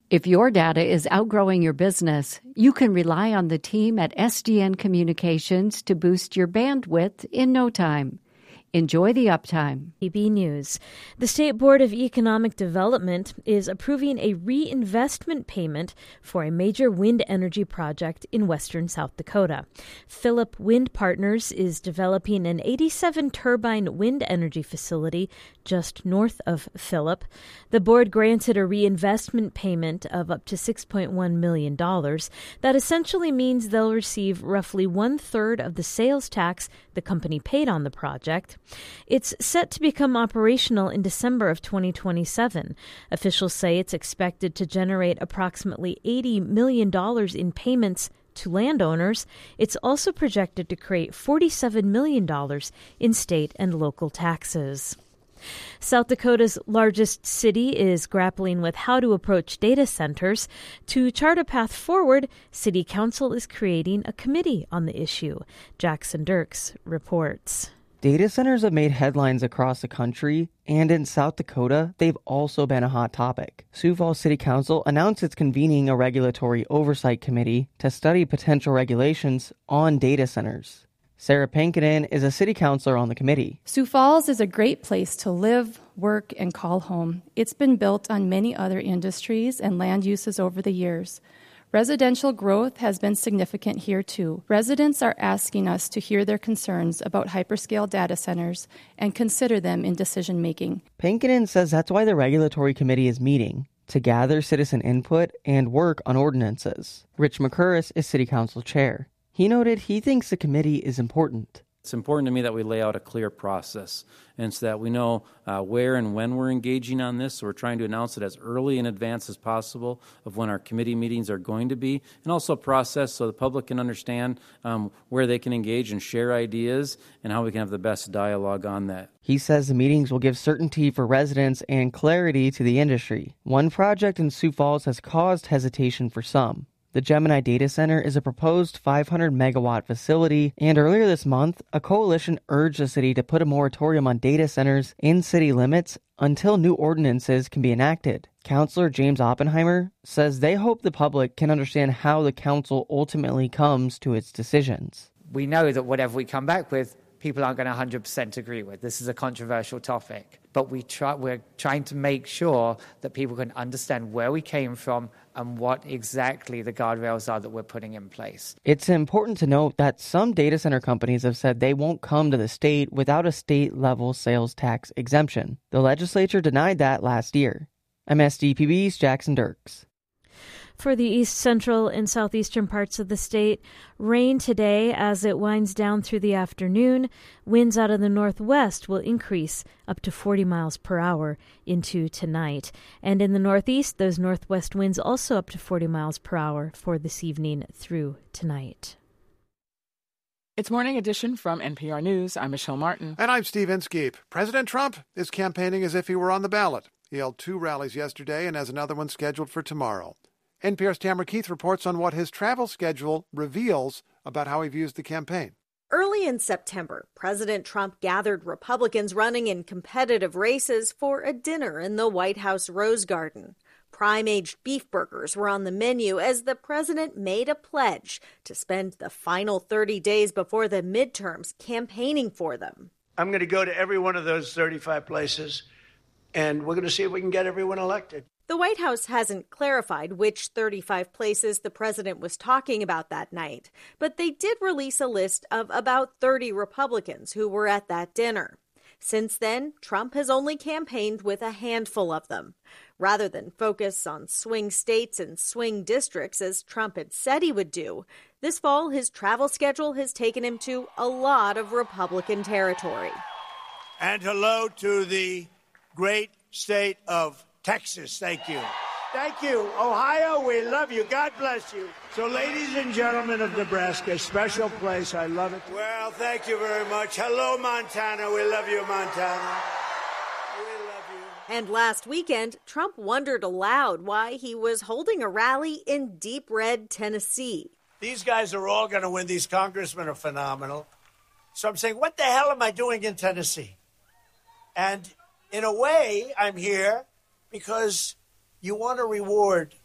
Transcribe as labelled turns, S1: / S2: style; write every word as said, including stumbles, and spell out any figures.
S1: If your data is outgrowing your business, you can rely on the team at S D N Communications to boost your bandwidth in no time. Enjoy the uptime.
S2: A B News. The State Board of Economic Development is approving a reinvestment payment for a major wind energy project in western South Dakota. Phillip Wind Partners is developing an eighty-seven turbine wind energy facility just north of Phillip. The board granted a reinvestment payment of up to six point one million dollars. That essentially means they'll receive roughly one-third of the sales tax the company paid on the project. It's set to become operational in December of twenty twenty-seven. Officials say it's expected to generate approximately eighty million dollars in payments to landowners. It's also projected to create forty-seven million dollars in state and local taxes. South Dakota's largest city is grappling with how to approach data centers. To chart a path forward, City Council is creating a committee on the issue. Jackson Dirks reports.
S3: Data centers have made headlines across the country, and in South Dakota, they've also been a hot topic. Sioux Falls City Council announced it's convening a regulatory oversight committee to study potential regulations on data centers. Sarah Pankinen is a city councilor on the committee.
S4: Sioux Falls is a great place to live, work, and call home. It's been built on many other industries and land uses over the years. Residential growth has been significant here, too. Residents are asking us to hear their concerns about hyperscale data centers and consider them in decision-making.
S3: Pankinen says that's why the regulatory committee is meeting, to gather citizen input and work on ordinances. Rich McCurris is city council chair. He noted he thinks the committee is important.
S5: It's important to me that we lay out a clear process, and so that we know uh, where and when we're engaging on this. So we're trying to announce it as early in advance as possible of when our committee meetings are going to be, and also a process so the public can understand um, where they can engage and share ideas and how we can have the best dialogue on that.
S3: He says the meetings will give certainty for residents and clarity to the industry. One project in Sioux Falls has caused hesitation for some. The Gemini Data Center is a proposed five hundred megawatt facility, and earlier this month, a coalition urged the city to put a moratorium on data centers in city limits until new ordinances can be enacted. Councilor James Oppenheimer says they hope the public can understand how the council ultimately comes to its decisions.
S6: We know that whatever we come back with, people aren't going to one hundred percent agree with. This is a controversial topic. But we try, we're trying to make sure that people can understand where we came from and what exactly the guardrails are that we're putting in place.
S3: It's important to note that some data center companies have said they won't come to the state without a state-level sales tax exemption. The legislature denied that last year. I'm S D P B's Jackson Dirks.
S2: For the east, central, and southeastern parts of the state, rain today as it winds down through the afternoon. Winds out of the northwest will increase up to forty miles per hour into tonight. And in the northeast, those northwest winds also up to forty miles per hour for this evening through tonight.
S7: It's Morning Edition from N P R News. I'm Michelle Martin.
S8: And I'm Steve Inskeep. President Trump is campaigning as if he were on the ballot. He held two rallies yesterday and has another one scheduled for tomorrow. N P R's Tamara Keith reports on what his travel schedule reveals about how he views the campaign.
S9: Early in September, President Trump gathered Republicans running in competitive races for a dinner in the White House Rose Garden. Prime-aged beef burgers were on the menu as the president made a pledge to spend the final thirty days before the midterms campaigning for them.
S10: I'm going to go to every one of those thirty-five places, and we're going to see if we can get everyone elected.
S9: The White House hasn't clarified which thirty-five places the president was talking about that night, but they did release a list of about thirty Republicans who were at that dinner. Since then, Trump has only campaigned with a handful of them. Rather than focus on swing states and swing districts as Trump had said he would do, this fall his travel schedule has taken him to a lot of Republican territory.
S10: And hello to the great state of Texas. Thank you. Thank you. Ohio, we love you. God bless you. So, ladies and gentlemen of Nebraska, special place. I love it. Well, thank you very much. Hello, Montana. We love you, Montana. We love you.
S9: And last weekend, Trump wondered aloud why he was holding a rally in deep red Tennessee.
S10: These guys are all going to win. These congressmen are phenomenal. So I'm saying, what the hell am I doing in Tennessee? And in a way, I'm here because you want to reward